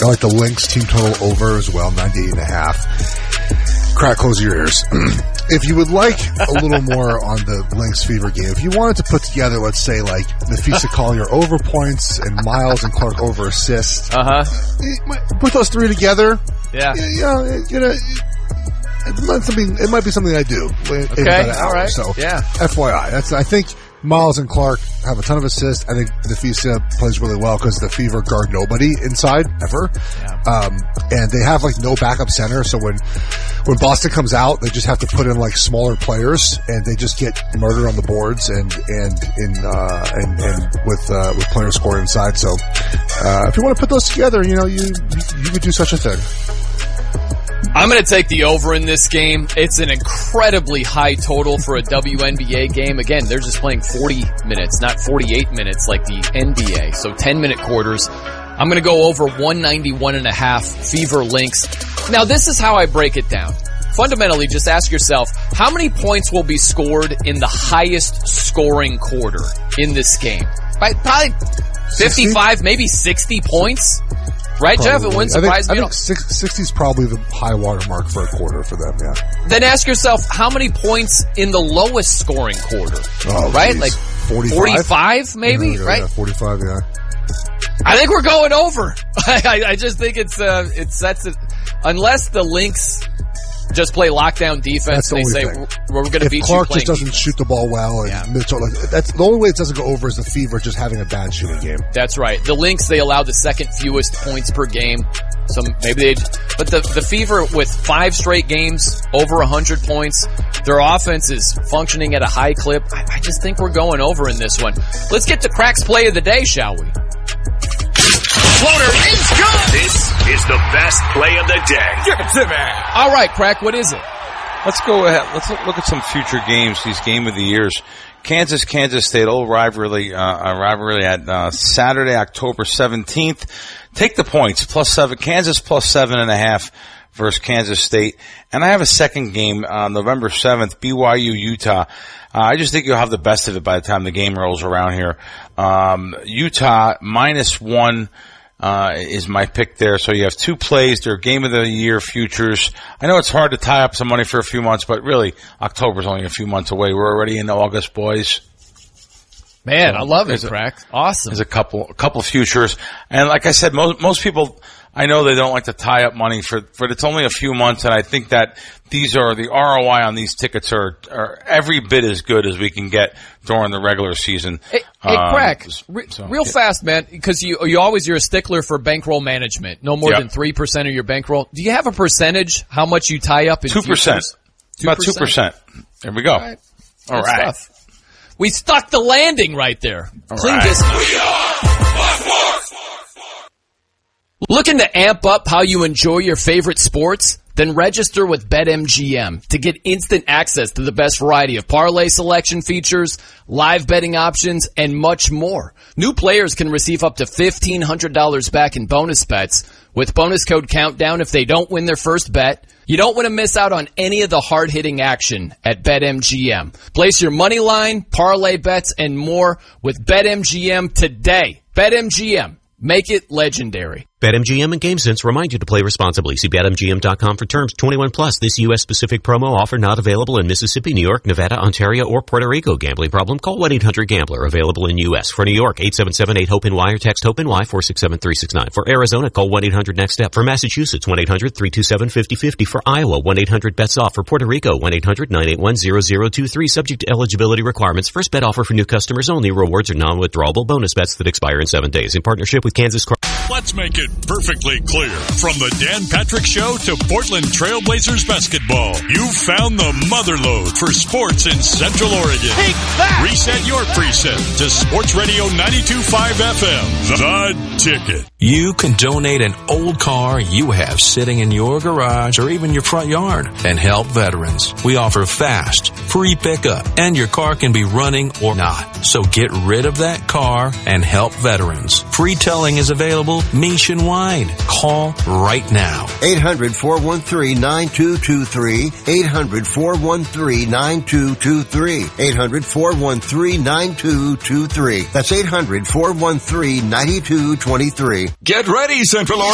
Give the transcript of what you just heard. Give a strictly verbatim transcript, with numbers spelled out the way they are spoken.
like the Lynx team total over as well, ninety-eight and a half. Crack, close your ears. If you would like a little more on the Lynx Fever game, if you wanted to put together, let's say, like, Nafisa Collier over points and Miles and Clark over assists, uh-huh. put those three together. Yeah. You know, you know it, might something, it might be something I do. Okay, all right. So, yeah. F Y I. That's, I think Miles and Clark have a ton of assists. I think Nafisa plays really well because the Fever guard nobody inside, ever. Yeah. Um, and they have, like, no backup center, so when when Boston comes out, they just have to put in, like, smaller players, and they just get murdered on the boards and and in uh, and, and with uh, with players scoring inside. So uh, if you want to put those together, you know, you you could do such a thing. I'm going to take the over in this game. It's an incredibly high total for a W N B A game. Again, they're just playing forty minutes, not forty-eight minutes like the N B A. So ten minute quarters. I'm going to go over one ninety-one and a half Fever Lynx. Now, this is how I break it down. Fundamentally, just ask yourself, how many points will be scored in the highest scoring quarter in this game? By probably fifty-five, maybe sixty points. Right, Probably. Jeff? It wouldn't surprise I me. think, I think sixty is probably the high water mark for a quarter for them, yeah. Then ask yourself, how many points in the lowest scoring quarter? Oh, right? geez. Like forty-five? forty-five, maybe? Yeah, right? Yeah, forty-five, yeah. I think we're going over. I, I just think it's, uh, it sets it, unless the Lynx just play lockdown defense that's the and they say, thing. we're, we're going to beat Clark you just doesn't defense. shoot the ball well, and Yeah. Mitchell, like, that's the only way it doesn't go over is the Fever just having a bad shooting game. That's right. The Lynx, they allow the second fewest points per game. So maybe they, but the, the Fever with five straight games, over a hundred points, their offense is functioning at a high clip. I, I just think we're going over in this one. Let's get to Crack's play of the day, shall we? Floater is good! This is the best play of the day. Give it to me! All right, Crack, what is it? Let's go ahead. Let's look at some future games, these game of the years. Kansas, Kansas State, old rivalry, uh, a rivalry at, uh, Saturday, October seventeenth. Take the points, plus seven, Kansas plus seven and a half versus Kansas State. And I have a second game on November seventh, B Y U, Utah. Uh, I just think you'll have the best of it by the time the game rolls around here. Um, Utah minus one. Uh, is my pick there. So you have two plays. They're game of the year futures. I know it's hard to tie up some money for a few months, but really, October's only a few months away. We're already in August, boys. Man, So I love it, a, Crack. Awesome. There's a couple, a couple futures. And like I said, most, most people, I know they don't like to tie up money for, but it's only a few months, and I think that these are, the R O I on these tickets are, are every bit as good as we can get during the regular season. Hey, hey um, Crack, re- so, real yeah. fast, man, because you, you always, you're a stickler for bankroll management. No more Yep. than three percent of your bankroll. Do you have a percentage how much you tie up in two percent. futures? About two percent. There we go. All right. All Good right. stuff. We stuck the landing right there. All Clean right. business. Looking to amp up how you enjoy your favorite sports? Then register with BetMGM to get instant access to the best variety of parlay selection features, live betting options, and much more. New players can receive up to fifteen hundred dollars back in bonus bets with bonus code Countdown if they don't win their first bet. You don't want to miss out on any of the hard-hitting action at BetMGM. Place your money line, parlay bets, and more with BetMGM today. BetMGM. Make it legendary. BetMGM and GameSense remind you to play responsibly. See Bet M G M dot com for terms. twenty-one plus. This U S specific promo offer not available in Mississippi, New York, Nevada, Ontario, or Puerto Rico. Gambling problem? Call one eight hundred gambler. Available in U S. For New York, eight seven seven eight hope N Y or text HOPE-NY four six seven three six nine. For Arizona, call one eight hundred next step. For Massachusetts, one eight hundred three two seven five zero five zero. For Iowa, one eight hundred bets off. For Puerto Rico, one eight hundred nine eight one zero zero two three. Subject to eligibility requirements. First bet offer for new customers only. Rewards are non-withdrawable bonus bets that expire in seven days. In partnership with Kansas Car- Let's make it perfectly clear. From the Dan Patrick Show to Portland Trailblazers basketball, you've found the motherlode for sports in Central Oregon. Take that! Reset your preset to Sports Radio ninety-two point five F M, The Ticket. You can donate an old car you have sitting in your garage or even your front yard and help veterans. We offer fast, free pickup, and your car can be running or not. So get rid of that car and help veterans. Free towing is available nationwide. Call right now. eight hundred four one three nine two two three. eight hundred four one three nine two two three. eight hundred four one three nine two two three. That's eight hundred four one three nine two two three. Get ready, Central Oregon.